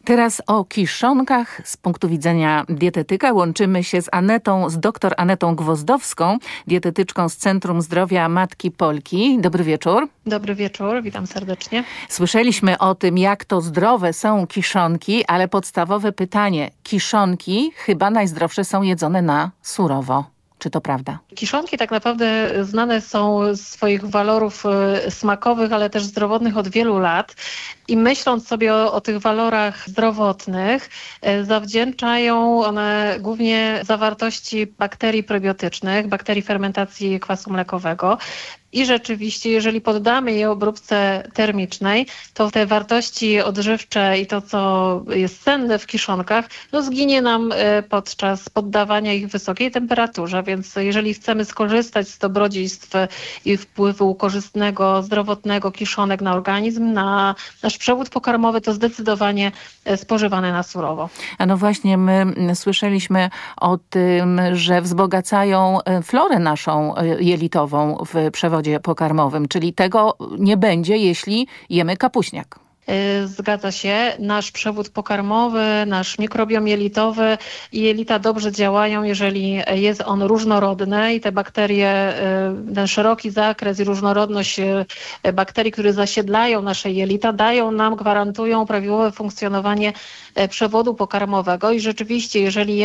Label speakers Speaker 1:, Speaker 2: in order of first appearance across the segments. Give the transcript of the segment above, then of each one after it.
Speaker 1: Teraz o kiszonkach z punktu widzenia dietetyka. Łączymy się z dr Anetą Gwozdowską, dietetyczką z Centrum Zdrowia Matki Polki. Dobry wieczór.
Speaker 2: Dobry wieczór, witam serdecznie.
Speaker 1: Słyszeliśmy o tym, jak to zdrowe są kiszonki, ale podstawowe pytanie. Kiszonki chyba najzdrowsze są jedzone na surowo. Czy to prawda?
Speaker 2: Kiszonki tak naprawdę znane są z swoich walorów smakowych, ale też zdrowotnych od wielu lat. I myśląc sobie o tych walorach zdrowotnych, zawdzięczają one głównie zawartości bakterii prebiotycznych, bakterii fermentacji kwasu mlekowego. I rzeczywiście, jeżeli poddamy je obróbce termicznej, to te wartości odżywcze i to, co jest cenne w kiszonkach, zginie nam podczas poddawania ich wysokiej temperaturze. Więc jeżeli chcemy skorzystać z dobrodziejstw i wpływu korzystnego, zdrowotnego kiszonek na organizm, na nasz przewód pokarmowy, to zdecydowanie spożywane na surowo.
Speaker 1: A no właśnie, my słyszeliśmy o tym, że wzbogacają florę naszą jelitową w przewodzie pokarmowym, czyli tego nie będzie, jeśli jemy kapuśniak.
Speaker 2: Zgadza się. Nasz przewód pokarmowy, nasz mikrobiom jelitowy i jelita dobrze działają, jeżeli jest on różnorodny i te bakterie, ten szeroki zakres i różnorodność bakterii, które zasiedlają nasze jelita, gwarantują prawidłowe funkcjonowanie przewodu pokarmowego i rzeczywiście, jeżeli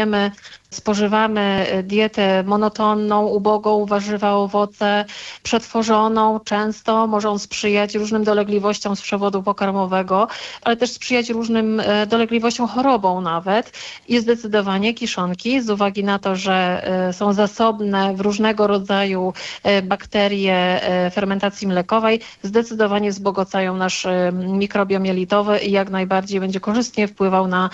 Speaker 2: spożywamy dietę monotonną, ubogą, warzywa, owoce, przetworzoną, często może on sprzyjać różnym dolegliwościom z przewodu pokarmowego, ale też sprzyjać różnym dolegliwościom, chorobom nawet. I zdecydowanie kiszonki, z uwagi na to, że są zasobne w różnego rodzaju bakterie fermentacji mlekowej, zdecydowanie wzbogacają nasz mikrobiom jelitowy i jak najbardziej będzie korzystnie wpływał na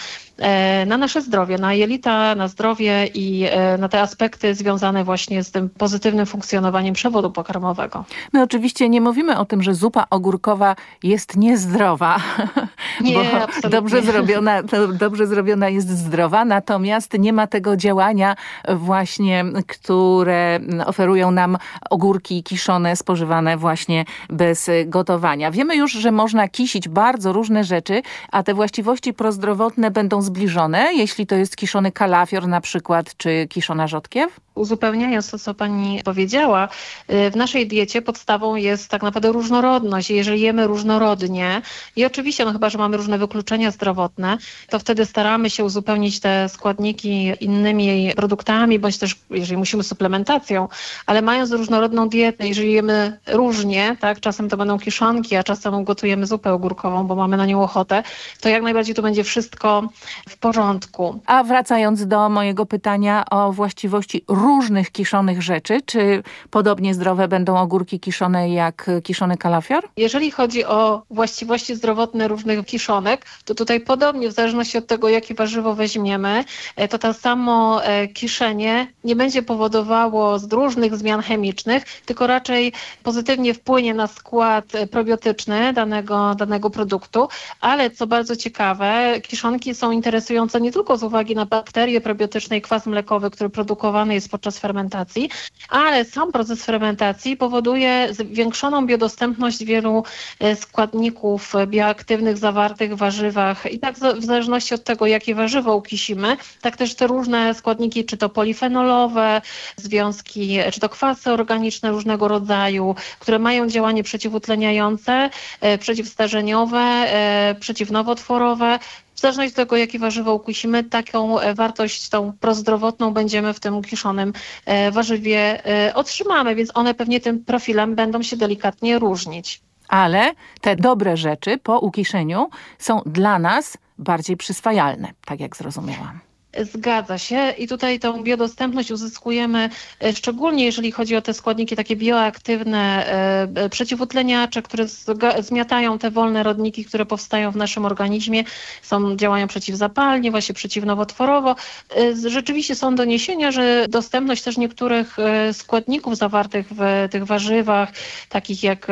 Speaker 2: nasze zdrowie, na jelita, na zdrowie i na te aspekty związane właśnie z tym pozytywnym funkcjonowaniem przewodu pokarmowego.
Speaker 1: My oczywiście nie mówimy o tym, że zupa ogórkowa jest niezdrowa,
Speaker 2: nie,
Speaker 1: bo
Speaker 2: absolutnie.
Speaker 1: dobrze zrobiona jest zdrowa, natomiast nie ma tego działania właśnie, które oferują nam ogórki kiszone, spożywane właśnie bez gotowania. Wiemy już, że można kisić bardzo różne rzeczy, a te właściwości prozdrowotne będą zbliżone, jeśli to jest kiszony kalafior na przykład, czy kiszona rzodkiew?
Speaker 2: Uzupełniając to, co pani powiedziała, w naszej diecie podstawą jest tak naprawdę różnorodność. Jeżeli jemy różnorodnie i oczywiście, chyba że mamy różne wykluczenia zdrowotne, to wtedy staramy się uzupełnić te składniki innymi produktami, bądź też, jeżeli musimy, suplementacją, ale mając różnorodną dietę, jeżeli jemy różnie, tak, czasem to będą kiszonki, a czasem gotujemy zupę ogórkową, bo mamy na nią ochotę, to jak najbardziej to będzie wszystko w porządku.
Speaker 1: A wracając do mojego pytania o właściwości różnych kiszonych rzeczy, czy podobnie zdrowe będą ogórki kiszone jak kiszony kalafior?
Speaker 2: Jeżeli chodzi o właściwości zdrowotne różnych kiszonek, to tutaj podobnie, w zależności od tego, jakie warzywo weźmiemy, to samo kiszenie nie będzie powodowało różnych zmian chemicznych, tylko raczej pozytywnie wpłynie na skład probiotyczny danego produktu, ale co bardzo ciekawe, kiszonki są interesujące nie tylko z uwagi na bakterie probiotyczne i kwas mlekowy, który produkowany jest podczas fermentacji, ale sam proces fermentacji powoduje zwiększoną biodostępność wielu składników bioaktywnych zawartych w warzywach i tak w zależności od tego, jakie warzywo ukisimy, tak też te różne składniki, czy to polifenolowe, związki, czy to kwasy organiczne różnego rodzaju, które mają działanie przeciwutleniające, przeciwstarzeniowe, przeciwnowotworowe. W zależności od tego, jakie warzywo ukisimy, taką wartość tą prozdrowotną będziemy w tym kiszonym warzywie otrzymamy, więc one pewnie tym profilem będą się delikatnie różnić.
Speaker 1: Ale te dobre rzeczy po ukiszeniu są dla nas bardziej przyswajalne, tak jak zrozumiałam.
Speaker 2: Zgadza się i tutaj tą biodostępność uzyskujemy szczególnie jeżeli chodzi o te składniki takie bioaktywne, przeciwutleniacze, które zmiatają te wolne rodniki, które powstają w naszym organizmie, działają przeciwzapalnie, właśnie przeciwnowotworowo. Rzeczywiście są doniesienia, że dostępność też niektórych składników zawartych w tych warzywach, takich jak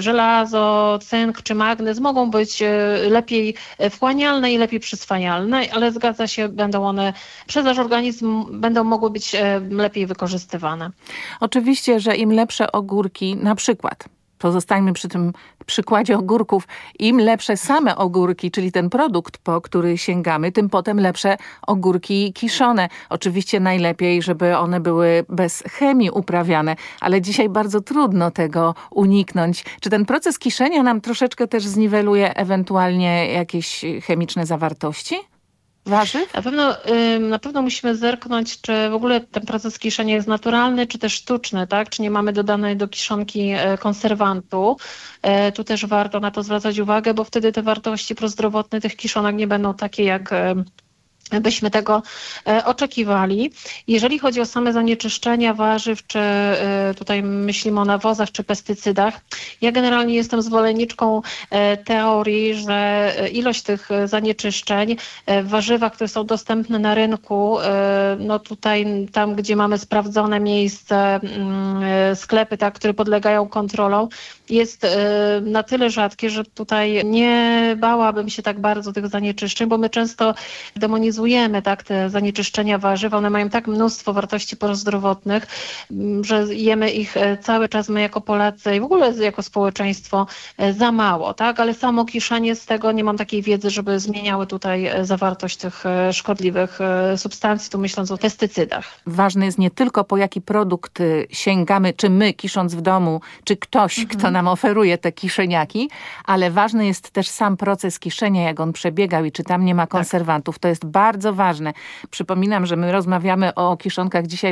Speaker 2: żelazo, cynk czy magnez, mogą być lepiej wchłanialne i lepiej przyswajalne, ale zgadza się, będą one przez nasz organizm będą mogły być lepiej wykorzystywane.
Speaker 1: Oczywiście, że im lepsze ogórki, na przykład pozostańmy przy tym przykładzie ogórków. Im lepsze same ogórki, czyli ten produkt, po który sięgamy, tym potem lepsze ogórki kiszone. Oczywiście najlepiej, żeby one były bez chemii uprawiane, ale dzisiaj bardzo trudno tego uniknąć. Czy ten proces kiszenia nam troszeczkę też zniweluje ewentualnie jakieś chemiczne zawartości warzyw?
Speaker 2: Na pewno musimy zerknąć, czy w ogóle ten proces kiszenia jest naturalny, czy też sztuczny, tak? Czy nie mamy dodanej do kiszonki konserwantu. Tu też warto na to zwracać uwagę, bo wtedy te wartości prozdrowotne tych kiszonek nie będą takie, jak byśmy tego oczekiwali. Jeżeli chodzi o same zanieczyszczenia warzyw, czy tutaj myślimy o nawozach, czy pestycydach, ja generalnie jestem zwolenniczką teorii, że ilość tych zanieczyszczeń w warzywach, które są dostępne na rynku, no tutaj tam, gdzie mamy sprawdzone miejsce, sklepy, tak, które podlegają kontrolom, jest na tyle rzadkie, że tutaj nie bałabym się tak bardzo tych zanieczyszczeń, bo my często demonizujemy tak, te zanieczyszczenia warzyw. One mają tak mnóstwo wartości prozdrowotnych, że jemy ich cały czas my jako Polacy i w ogóle jako społeczeństwo za mało, tak? Ale samo kiszenie z tego nie mam takiej wiedzy, żeby zmieniały tutaj zawartość tych szkodliwych substancji, tu myśląc o pestycydach.
Speaker 1: Ważne jest nie tylko po jaki produkt sięgamy, czy my kisząc w domu, czy ktoś, kto nam oferuje te kiszeniaki, ale ważny jest też sam proces kiszenia, jak on przebiegał i czy tam nie ma konserwantów. To jest bardzo ważne. Przypominam, że my rozmawiamy o kiszonkach dzisiaj